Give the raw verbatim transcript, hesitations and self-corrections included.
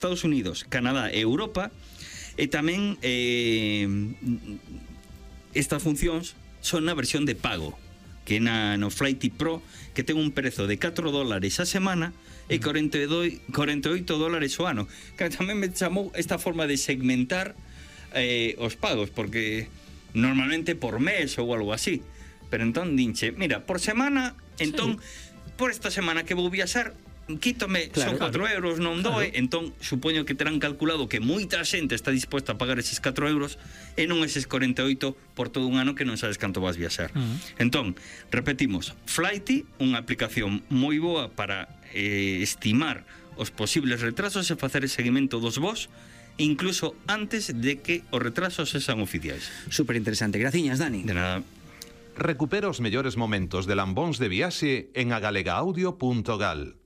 Estados Unidos, Canadá e Europa, e tamén eh, estas funcións son na versión de pago, que na no Flighty Pro, que ten un prezo de catro dólares a semana e corenta e oito dólares o ano. Que tamén me chamou esta forma de segmentar eh, os pagos, porque normalmente por mes ou algo así, pero entón dinche, mira, por semana, entón sí. por esta semana que vou viaxar, quítome, claro, son catro claro. euros, non doe, claro. Entón supoño que terán calculado que moita xente está disposta a pagar eses catro euros e non eses corenta e oito por todo un ano que non sabes canto vas viaxar. Uh -huh. Entón, repetimos, Flighty, unha aplicación moi boa para eh, estimar os posibles retrasos e facer o seguimento dos voos, incluso antes de que os retrasos sexan oficiais. Súper interesante. Graciñas, Dani. De nada. Recupera os mellores momentos de Lambóns de viaxe en agalega audio punto gal.